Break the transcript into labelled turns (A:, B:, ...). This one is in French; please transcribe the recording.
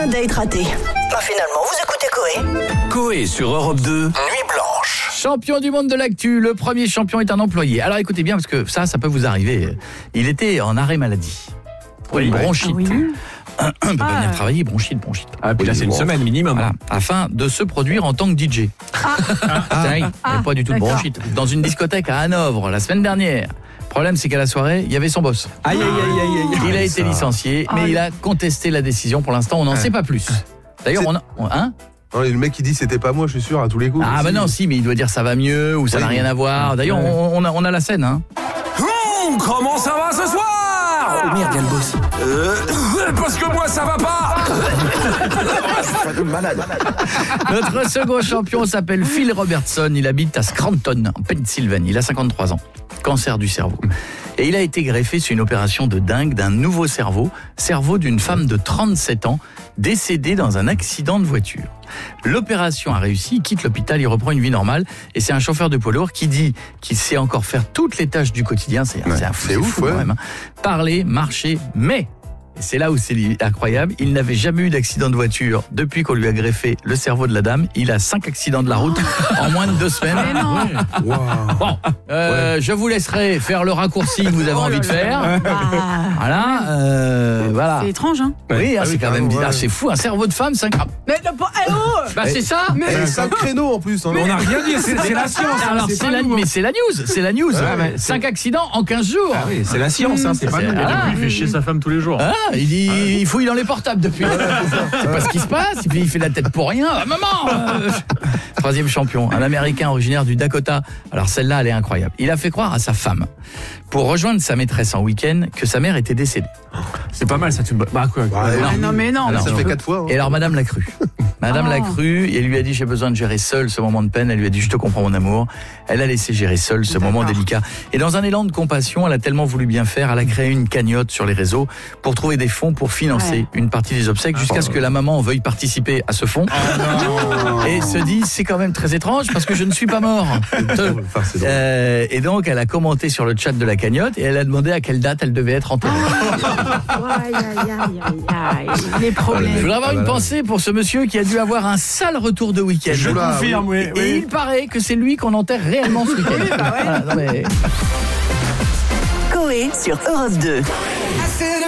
A: Un date raté. Finalement, vous écoutez Coé.
B: Coé sur Europe 2, Nuit Blanche.
C: Champion du monde de l'actu, le premier champion est un employé. Alors écoutez bien parce que ça peut vous arriver. Il était en arrêt maladie. Pour une bronchite.
D: Ah oui.
C: On peut pas venir travailler, bronchite.
B: Ah, puis là, c'est une semaine minimum.
C: Voilà, afin de se produire en tant que DJ. Il n'y a pas du tout de
D: d'accord.
C: bronchite. Dans une discothèque à Hanovre, la semaine dernière. Le problème, c'est qu'à la soirée, il y avait son boss.
B: Aïe, aïe, aïe, aïe, aïe.
C: Il a été licencié, mais il a contesté la décision. Pour l'instant, on n'en sait pas plus. D'ailleurs,
E: Non, et le mec qui dit c'était pas moi, je suis sûr, à tous les coups.
C: Ah bah non, si, mais il doit dire ça va mieux ou ça n'a rien à voir. D'ailleurs, on a la scène. Hein.
B: Comment ça va ce soir? Oh merde, il y a le boss. Parce que moi, ça va pas.
C: Notre second champion s'appelle Phil Robertson. Il habite à Scranton, en Pennsylvanie. Il a 53 ans. Cancer du cerveau. Et il a été greffé sur une opération de dingue d'un nouveau cerveau d'une femme de 37 ans, décédée dans un accident de voiture. L'opération a réussi, il quitte l'hôpital, il reprend une vie normale. Et c'est un chauffeur de poids lourd qui dit qu'il sait encore faire toutes les tâches du quotidien. C'est fou quand même. Hein. Parler, marcher, mais... Et c'est là où c'est incroyable, il n'avait jamais eu d'accident de voiture depuis qu'on lui a greffé le cerveau de la dame. Il a 5 accidents de la route en moins de 2 semaines.
D: Mais non.
E: Wow.
C: Bon, je vous laisserai faire le raccourci que vous avez envie de faire. Voilà.
D: C'est étrange, hein.
C: Oui, c'est quand même bizarre.
E: ouais.
C: C'est fou, un cerveau de femme, 5...
D: Mais
C: Bah c'est ça.
E: Et 5 créneaux en plus. Hein.
B: On n'a rien dit, c'est la science.
C: Alors
B: c'est
C: c'est
B: pas
C: la,
B: nous.
C: mais c'est la news, c'est la news.
B: Ouais,
C: 5 accidents en 15 jours.
B: Ah oui, c'est la science, hein, c'est pas nous.
C: Il
F: fait chier sa femme tous les jours.
C: il dit, il fouille dans les portables depuis. C'est pas ce qui se passe. Et puis il fait la tête pour rien. Ah, maman. Troisième champion, un Américain originaire du Dakota. Alors celle-là, elle est incroyable. Il a fait croire à sa femme, pour rejoindre sa maîtresse en week-end, que sa mère était décédée.
B: C'est pas mal, ça. Bah quoi?
D: non, mais non.
C: Alors,
E: Ça fait 4 fois. Hein.
C: Et alors madame l'a cru. Madame l'a cru et elle lui a dit j'ai besoin de gérer seule ce moment de peine. Elle lui a dit je te comprends mon amour. Elle a laissé gérer seule ce moment délicat. Et dans un élan de compassion, elle a tellement voulu bien faire, elle a créé une cagnotte sur les réseaux pour trouver des fonds pour financer une partie des obsèques jusqu'à ce que la maman veuille participer à ce fonds. Et se dit c'est quand même très étrange parce que je ne suis pas mort.
E: Enfin, c'est drôle.
C: Et donc elle a commenté sur le chat de la cagnotte et elle a demandé à quelle date elle devait être enterrée.
D: Aïe. Les problèmes.
C: Je voudrais avoir une pensée pour ce monsieur qui a dû avoir un sale retour de week-end.
B: Je confirme, oui.
C: Et il paraît que c'est lui qu'on enterre réellement ce week-end. Voilà, non mais...
A: Coé sur Europe 2.